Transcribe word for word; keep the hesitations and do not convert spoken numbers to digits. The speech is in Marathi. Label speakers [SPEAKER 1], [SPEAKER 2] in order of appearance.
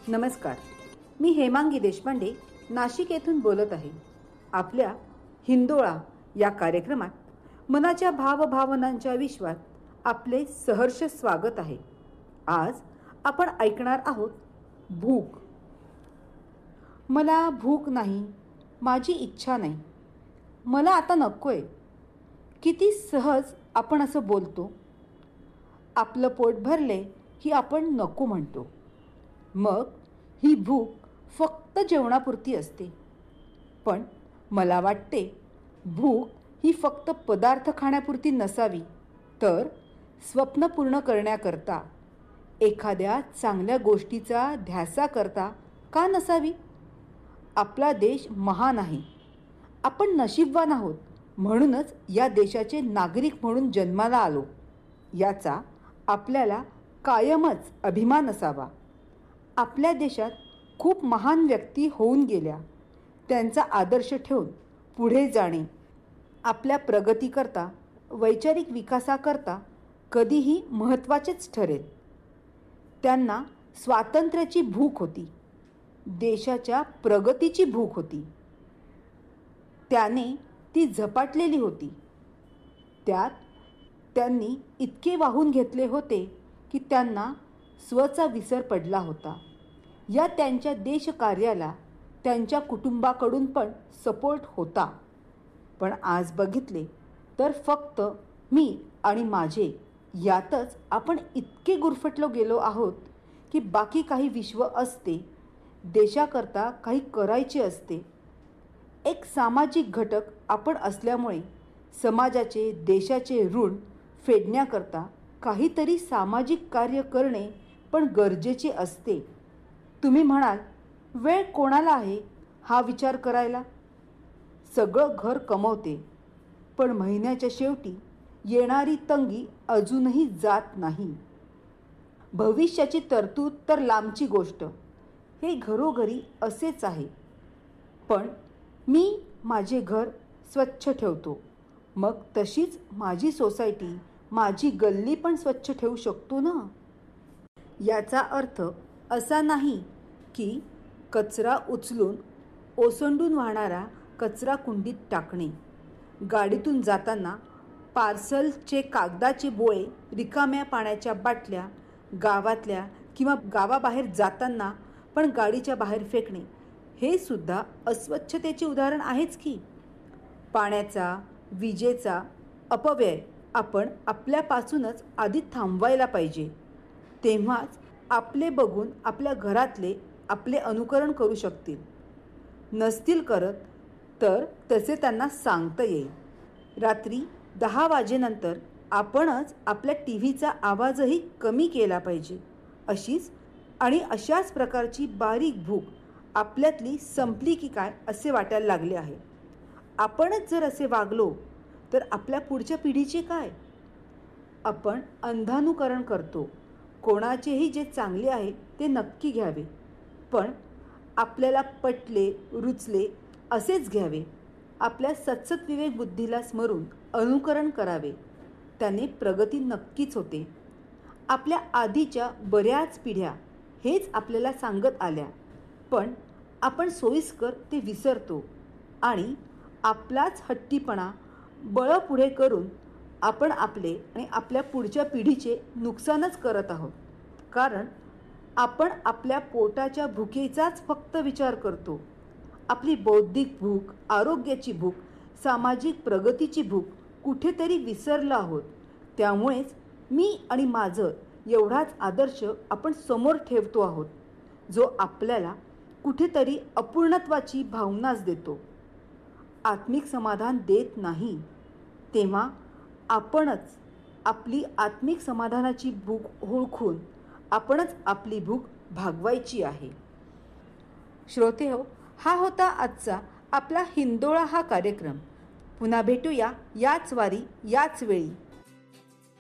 [SPEAKER 1] नमस्कार. मी हेमांगी देशपांडे नाशिक येथून बोलत आहे. आपल्या हिंदोळा या कार्यक्रमात मनाच्या भावभावनांच्या विश्वात आपले सहर्ष स्वागत आहे. आज आपण ऐकणार आहोत भूक. मला भूक नाही, माझी इच्छा नाही, मला आता नकोय. किती सहज आपण असं बोलतो. आपलं पोट भरले की आपण नको म्हणतो. मग ही भूक फक्त जेवणापुरती असते. पण मला वाटते भूक ही फक्त पदार्थ खाण्यापुरती नसावी, तर स्वप्न पूर्ण करण्याकरता, एखाद्या चांगल्या गोष्टीचा ध्यासा करता का नसावी? आपला देश महान आहे. आपण नशीबवान आहोत, म्हणूनच या देशाचे नागरिक म्हणून जन्माला आलो. याचा आपल्याला कायमच अभिमान असावा. आपल्या देशात खूप महान व्यक्ती होऊन गेल्या. त्यांचा आदर्श ठेवून पुढे जाणे आपल्या प्रगतीकरता, वैचारिक विकासाकरता कधीही महत्त्वाचेच ठरेल. त्यांना स्वातंत्र्याची भूक होती, देशाच्या प्रगतीची भूक होती. त्याने ती झपाटलेली होती. त्यात त्यांनी इतके वाहून घेतले होते की त्यांना स्वचा विसर पडला होता. या त्यांच्या देशकार्याला त्यांच्या कुटुंबाकडून पण सपोर्ट होता. पण आज बघितले तर फक्त मी आणि माझे यातच आपण इतके गुरफटलो गेलो आहोत की बाकी काही विश्व असते, देशाकरता काही करायचे असते. एक सामाजिक घटक आपण असल्यामुळे समाजाचे, देशाचे ऋण फेडण्याकरता काहीतरी सामाजिक कार्य करणे पण गरजेचे असते. तुम्ही म्हणाल, वेळ कोणाला आहे हा विचार करायला? सगळं घर कमवते, पण महिन्याच्या शेवटी येणारी तंगी अजूनही जात नाही. भविष्याची तरतूद तर लांबची गोष्ट. हे घरोघरी असेच आहे. पण मी माझे घर स्वच्छ ठेवतो, मग तशीच माझी सोसायटी, माझी गल्ली पण स्वच्छ ठेवू शकतो ना. याचा अर्थ असा नाही की कचरा उचलून ओसंडून वाहणारा कचरा कुंडीत टाकणे, गाडीतून जाताना पार्सलचे कागदाचे बोळे, रिकाम्या पाण्याच्या बाटल्या गावातल्या किंवा गावाबाहेर जाताना पण गाडीच्या बाहेर फेकणे, हे सुद्धा अस्वच्छतेचे उदाहरण आहेच की. पाण्याचा, विजेचा अपव्यय आपण आपल्यापासूनच आधी थांबवायला पाहिजे. तेव्हाच आपले बघून आपल्या घरातले आपले अनुकरण करू शकतील. नसतील करत तर तसे त्यांना सांगता येईल. रात्री दहा वाजेनंतर आपणच आपल्या टी व्हीचा आवाजही कमी केला पाहिजे. अशीच आणि अशाच प्रकारची बारीक भूक आपल्यातली संपली की काय असे वाटायला लागले आहे. आपणच जर असे वागलो तर आपल्या पुढच्या पिढीचे काय? आपण अंधानुकरण करतो. कोणाचेही जे चांगले आहे ते नक्की घ्यावे, पण आपल्याला पटले, रुचले असेच घ्यावे. आपल्या सत्सत विवेक बुद्धीला स्मरून अनुकरण करावे. त्याने प्रगती नक्कीच होते. आपल्या आधीच्या बऱ्याच पिढ्या हेच आपल्याला सांगत आल्या, पण आपण सोयीस्कर ते विसरतो आणि आपलाच हट्टीपणा बळ पुढे करून आपण आपले आणि आपल्या पुढच्या पिढीचे नुकसानच करत आहोत. कारण आपण आपल्या पोटाच्या भुकेचाच फक्त विचार करतो. आपली बौद्धिक भूक, आरोग्याची भूक, सामाजिक प्रगतीची भूक कुठेतरी विसरलो आहोत. त्यामुळेच मी आणि माझं एवढाच आदर्श आपण समोर ठेवतो आहोत, जो आपल्याला कुठेतरी अपूर्णत्वाची भावनाच देतो, आत्मिक समाधान देत नाही. तेव्हा आपणच आपली आत्मिक समाधानाची भूक ओळखून आपणच आपली भूक भागवायची आहे. श्रोतेहो, हा होता आजचा आपला हिंदोळा हा कार्यक्रम. पुन्हा भेटूया याच वारी याच वेळी.